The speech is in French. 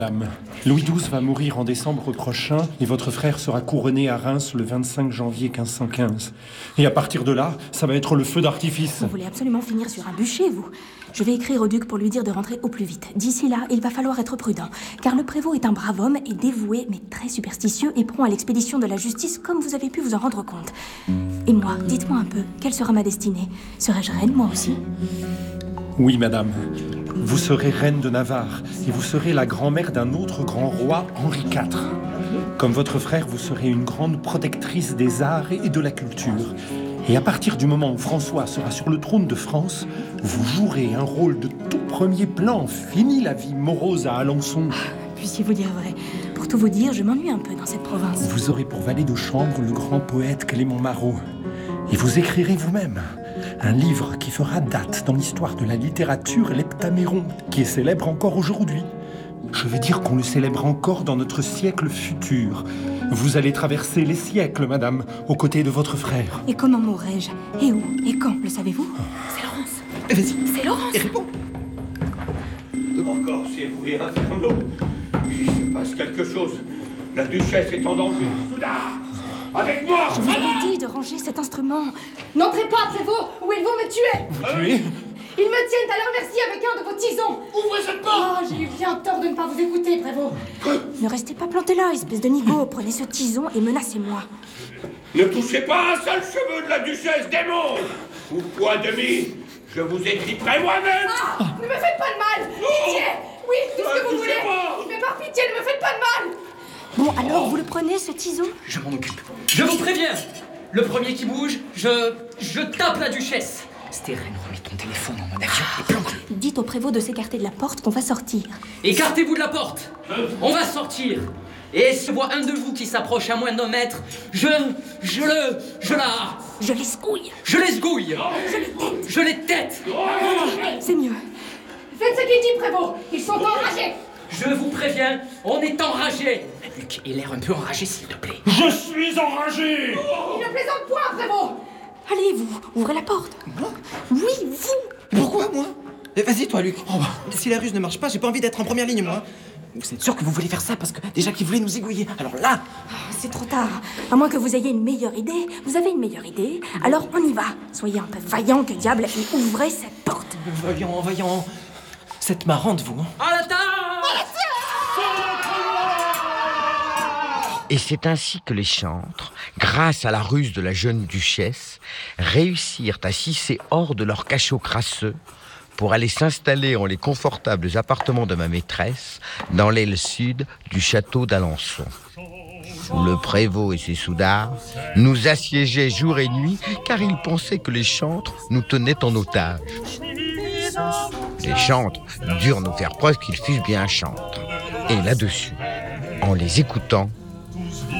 Madame, Louis XII va mourir en décembre prochain et votre frère sera couronné à Reims le 25 janvier 1515. Et à partir de là, ça va être le feu d'artifice. Vous voulez absolument finir sur un bûcher, vous? Je vais écrire au duc pour lui dire de rentrer au plus vite. D'ici là, il va falloir être prudent, car le prévôt est un brave homme et dévoué, mais très superstitieux et prompt à l'expédition de la justice, comme vous avez pu vous en rendre compte. Et moi, dites-moi un peu, quelle sera ma destinée? Serai-je reine, moi aussi? Oui, madame. Vous serez reine de Navarre et vous serez la grand-mère d'un autre grand roi, Henri IV. Comme votre frère, vous serez une grande protectrice des arts et de la culture. Et à partir du moment où François sera sur le trône de France, vous jouerez un rôle de tout premier plan. Fini la vie morose à Alençon. Puissiez-vous dire vrai. Pour tout vous dire, je m'ennuie un peu dans cette province. Vous aurez pour valet de chambre le grand poète Clément Marot. Et vous écrirez vous-même un livre qui fera date dans l'histoire de la littérature, l'Heptaméron, qui est célèbre encore aujourd'hui. Je veux dire qu'on le célèbre encore dans notre siècle futur. Vous allez traverser les siècles, madame, aux côtés de votre frère. Et comment mourrai-je? Et où? Et quand? Le savez-vous? C'est Laurence. Vas-y. C'est Laurence. Et réponds. Encore ces bruits infernaux. Il se passe quelque chose. La duchesse est en danger. Soudard, avec moi. Je vous avais dit de ranger cet instrument. N'entrez pas, prévôt, ou ils vont me tuer. Vous tuez? Ils me tiennent à leur merci avec un de vos tisons. Ouvrez cette porte. Oh, j'ai eu bien tort de ne pas vous écouter, prévôt. Ne restez pas planté là, espèce de nigaud. Prenez ce tison et menacez-moi. Ne touchez pas un seul cheveu de la duchesse, démon. Ou point demi. Je vous étriperai moi-même. Ah, ne me faites pas de mal. Pitié. Oui, tout ce que vous voulez. touchez-moi. Mais par pitié, ne me faites pas de mal. Bon, alors, vous le prenez, ce tison? Je m'en occupe. Je vous préviens. Le premier qui bouge, je tape la duchesse. Stérène, remets ton téléphone en mode avion et planque-le. Dites au prévôt de s'écarter de la porte qu'on va sortir. Écartez-vous de la porte. On va sortir. Et si je vois un de vous qui s'approche à moins d'un mètre, je l'escouille. les esgouille. Je les tête. C'est mieux. Faites ce qu'il dit, prévôt. Ils sont enragés. Je vous préviens, on est enragé. Luc, aie l'air un peu enragé, s'il te plaît. Je suis enragé. Il ne plaisante point, prévôt. Allez, vous, ouvrez la porte. Moi? Oui, vous. Pourquoi, moi? Vas-y, toi, Luc. Si la ruse ne marche pas, j'ai pas envie d'être en première ligne, moi. Vous êtes sûr que vous voulez faire ça parce que déjà qu'ils voulaient nous égouiller. Alors là... C'est trop tard. À moins que vous ayez une meilleure idée. Vous avez une meilleure idée? Alors on y va. Soyez un peu vaillant, que diable, et ouvrez cette porte. Voyons. C'est marrante, vous. À la table! Et c'est ainsi que les chantres, grâce à la ruse de la jeune duchesse, réussirent à s'hisser hors de leur cachot crasseux pour aller s'installer en les confortables appartements de ma maîtresse dans l'aile sud du château d'Alençon. Le prévôt et ses soudards nous assiégeaient jour et nuit car ils pensaient que les chantres nous tenaient en otage. Les chantres durent nous faire preuve qu'ils fussent bien chantres. Et là-dessus, en les écoutant,